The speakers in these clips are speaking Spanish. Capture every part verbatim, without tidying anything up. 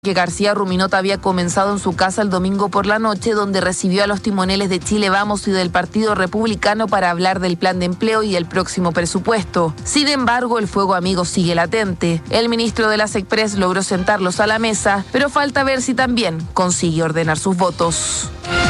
que García Ruminot había comenzado en su casa el domingo por la noche, donde recibió a los timoneles de Chile Vamos y del Partido Republicano para hablar del plan de empleo y el próximo presupuesto. Sin embargo, el fuego amigo sigue latente. El ministro de la SECPRES logró sentarlos a la mesa, pero falta ver si también consigue ordenar sus votos.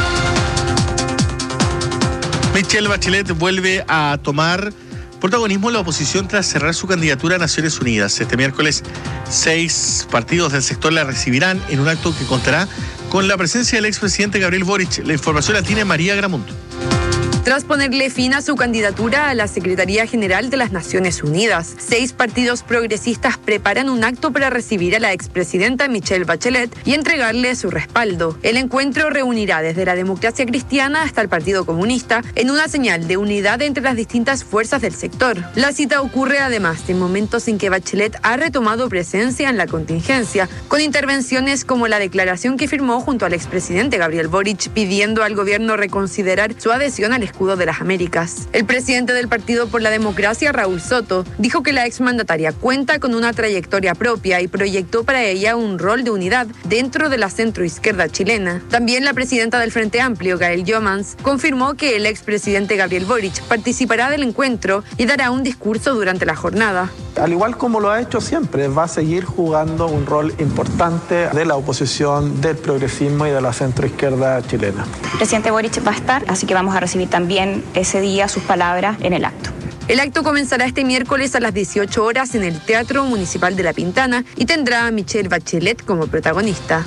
Michelle Bachelet vuelve a tomar protagonismo en la oposición tras cerrar su candidatura a Naciones Unidas. Este miércoles, seis partidos del sector la recibirán en un acto que contará con la presencia del expresidente Gabriel Boric. La información la tiene María Gramundo. Tras ponerle fin a su candidatura a la Secretaría General de las Naciones Unidas, seis partidos progresistas preparan un acto para recibir a la expresidenta Michelle Bachelet y entregarle su respaldo. El encuentro reunirá desde la Democracia Cristiana hasta el Partido Comunista en una señal de unidad entre las distintas fuerzas del sector. La cita ocurre además en momentos en que Bachelet ha retomado presencia en la contingencia, con intervenciones como la declaración que firmó junto al expresidente Gabriel Boric pidiendo al gobierno reconsiderar su adhesión al escudo de las Américas. El presidente del Partido por la Democracia, Raúl Soto, dijo que la exmandataria cuenta con una trayectoria propia y proyectó para ella un rol de unidad dentro de la centroizquierda chilena. También la presidenta del Frente Amplio, Gael Jomans, confirmó que el expresidente Gabriel Boric participará del encuentro y dará un discurso durante la jornada. Al igual como lo ha hecho siempre, va a seguir jugando un rol importante de la oposición, del progresismo y de la centroizquierda chilena. El presidente Boric va a estar, así que vamos a recibir también ese día sus palabras en el acto. El acto comenzará este miércoles a las dieciocho horas en el Teatro Municipal de La Pintana y tendrá a Michelle Bachelet como protagonista.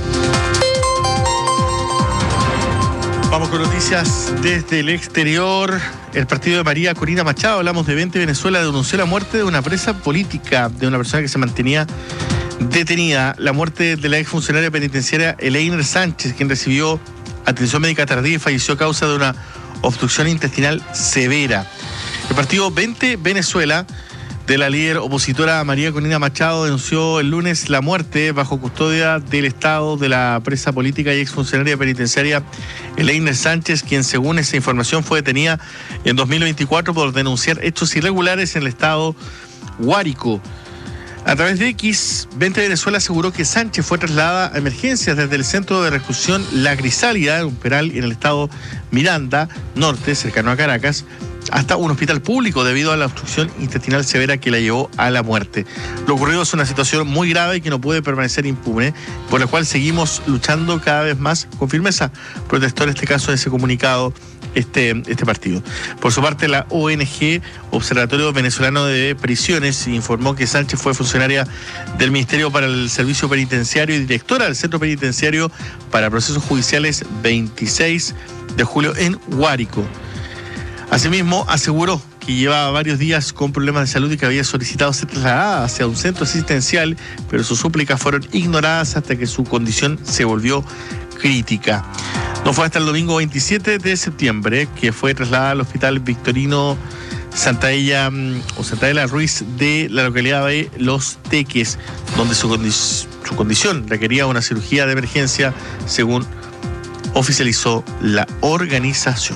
Vamos con noticias desde el exterior. El partido de María Corina Machado, hablamos de veinte Venezuela, denunció la muerte de una presa política, de una persona que se mantenía detenida. La muerte de la exfuncionaria penitenciaria Eleiner Sánchez, quien recibió atención médica tardía y falleció a causa de una obstrucción intestinal severa. El partido veinte Venezuela, de la líder opositora María Corina Machado, denunció el lunes la muerte bajo custodia del Estado de la presa política y exfuncionaria penitenciaria Eleiner Sánchez, quien según esa información fue detenida en dos mil veinticuatro por denunciar hechos irregulares en el Estado Guárico. A través de X, veinte Venezuela aseguró que Sánchez fue trasladada a emergencias desde el centro de reclusión La Crisálida, un penal en el estado Miranda Norte, cercano a Caracas, hasta un hospital público debido a la obstrucción intestinal severa que la llevó a la muerte. Lo ocurrido es una situación muy grave y que no puede permanecer impune, por la cual seguimos luchando cada vez más con firmeza, protestó en este caso ese comunicado este, este partido. Por su parte, la O N G, Observatorio Venezolano de Prisiones, informó que Sánchez fue funcionaria del Ministerio para el Servicio Penitenciario y directora del Centro Penitenciario para Procesos Judiciales veintiséis de julio en Guárico. Asimismo, aseguró que llevaba varios días con problemas de salud y que había solicitado ser trasladada hacia un centro asistencial, pero sus súplicas fueron ignoradas hasta que su condición se volvió crítica. No fue hasta el domingo veintisiete de septiembre que fue trasladada al Hospital Victorino Santaella o Santaella Ruiz de la localidad de Los Teques, donde su, condi- su condición requería una cirugía de emergencia, según oficializó la organización.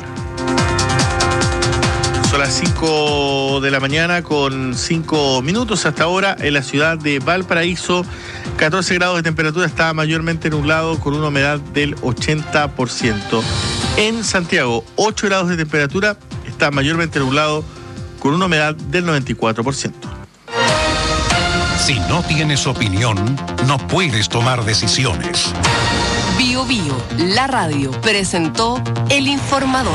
Son las cinco de la mañana con cinco minutos hasta ahora en la ciudad de Valparaíso. catorce grados de temperatura, está mayormente nublado con una humedad del ochenta por ciento. En Santiago, ocho grados de temperatura, está mayormente nublado con una humedad del noventa y cuatro por ciento. Si no tienes opinión, no puedes tomar decisiones. Bio Bio, la radio, presentó El Informador.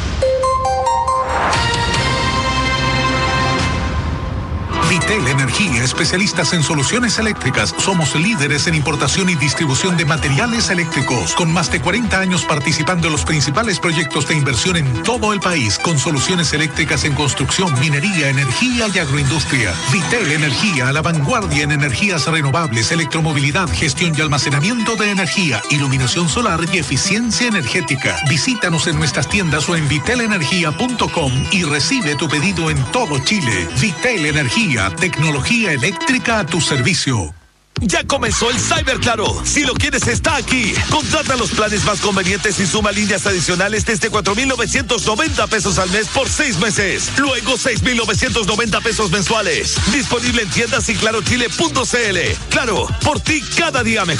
Vitel Energía, especialistas en soluciones eléctricas. Somos líderes en importación y distribución de materiales eléctricos, con más de cuarenta años participando en los principales proyectos de inversión en todo el país, con soluciones eléctricas en construcción, minería, energía y agroindustria. Vitel Energía, a la vanguardia en energías renovables, electromovilidad, gestión y almacenamiento de energía, iluminación solar y eficiencia energética. Visítanos en nuestras tiendas o en vitel energía punto com y recibe tu pedido en todo Chile. Vitel Energía, tecnología eléctrica a tu servicio. Ya comenzó el Cyber Claro. Si lo quieres, está aquí. Contrata los planes más convenientes y suma líneas adicionales desde cuatro mil novecientos noventa pesos al mes por seis meses. Luego seis mil novecientos noventa pesos mensuales. Disponible en tiendas y claro chile punto c l. Claro, por ti cada día mejor.